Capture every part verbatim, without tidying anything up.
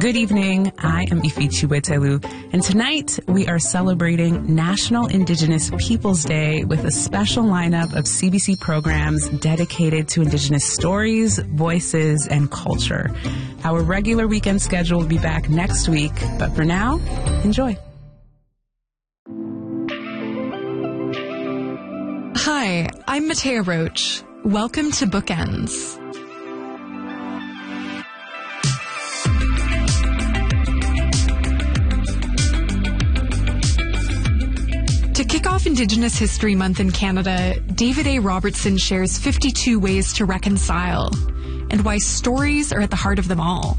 Good evening. I am Ifi Chiwetelu, and tonight we are celebrating National Indigenous Peoples Day with a special lineup of C B C programs dedicated to Indigenous stories, voices, and culture. Our regular weekend schedule will be back next week, but for now, enjoy. Hi, I'm Matea Roach. Welcome to Bookends. To kick off Indigenous History Month in Canada, David A. Robertson shares fifty-two ways to reconcile and why stories are at the heart of them all.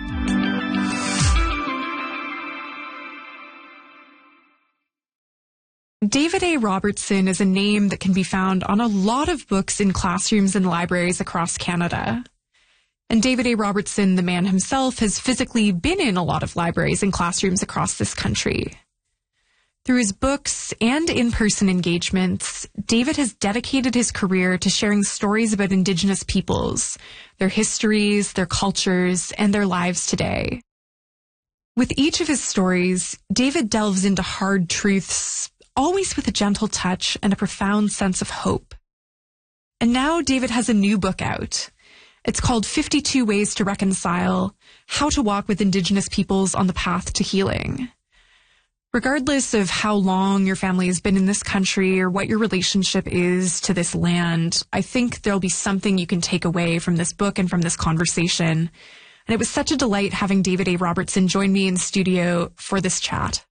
David A. Robertson is a name that can be found on a lot of books in classrooms and libraries across Canada. And David A. Robertson, the man himself, has physically been in a lot of libraries and classrooms across this country. Through his books and in-person engagements, David has dedicated his career to sharing stories about Indigenous peoples, their histories, their cultures, and their lives today. With each of his stories, David delves into hard truths, always with a gentle touch and a profound sense of hope. And now David has a new book out. It's called fifty-two Ways to Reconcile: How to Walk with Indigenous Peoples on the Path to Healing. Regardless of how long your family has been in this country or what your relationship is to this land, I think there'll be something you can take away from this book and from this conversation. And it was such a delight having David A. Robertson join me in studio for this chat.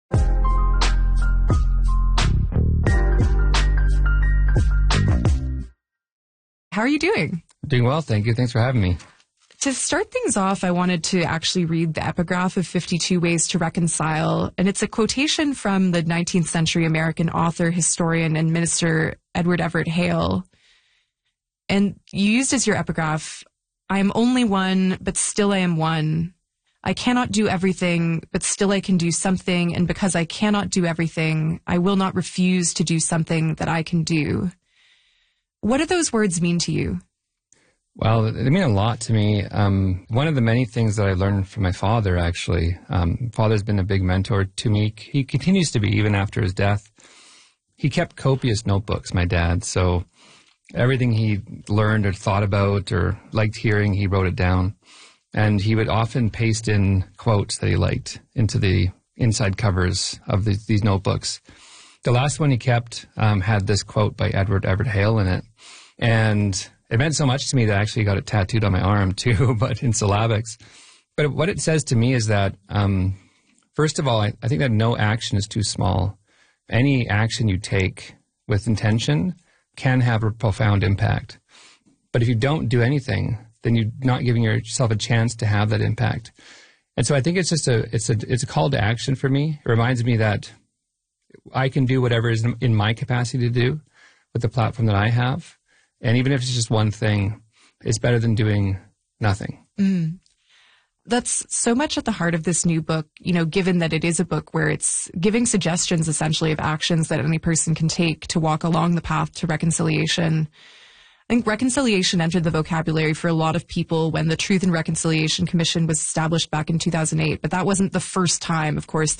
How are you doing? Doing well, thank you. Thanks for having me. To start things off, I wanted to actually read the epigraph of fifty-two Ways to Reconcile, and it's a quotation from the nineteenth century American author, historian, and minister Edward Everett Hale. And you used as your epigraph, "I am only one, but still I am one. I cannot do everything, but still I can do something, and because I cannot do everything, I will not refuse to do something that I can do." What do those words mean to you? Well, they mean a lot to me. Um, one of the many things that I learned from my father, actually, um, father's been a big mentor to me. He continues to be, even after his death. He kept copious notebooks, my dad, so everything he learned or thought about or liked hearing, he wrote it down. And he would often paste in quotes that he liked into the inside covers of the, these notebooks. The last one he kept um, had this quote by Edward Everett Hale in it. And it meant so much to me that I actually got it tattooed on my arm too, but in syllabics. But what it says to me is that, um, first of all, I, I think that no action is too small. Any action you take with intention can have a profound impact. But if you don't do anything, then you're not giving yourself a chance to have that impact. And so I think it's just a, it's a, it's a call to action for me. It reminds me that I can do whatever is in my capacity to do with the platform that I have. And even if it's just one thing, it's better than doing nothing. Mm. That's so much at the heart of this new book, you know, given that it is a book where it's giving suggestions essentially of actions that any person can take to walk along the path to reconciliation. I think reconciliation entered the vocabulary for a lot of people when the Truth and Reconciliation Commission was established back in two thousand eight, but that wasn't the first time, of course,